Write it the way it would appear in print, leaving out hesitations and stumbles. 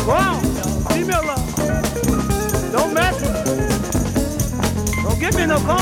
Go on, leave me alone. Don't mess with me. Don't give me no call.